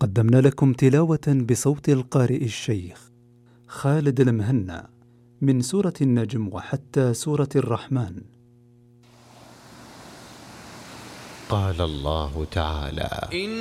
قدمنا لكم تلاوة بصوت القارئ الشيخ خالد المهنا من سورة النجم وحتى سورة الرحمن. قال الله تعالى: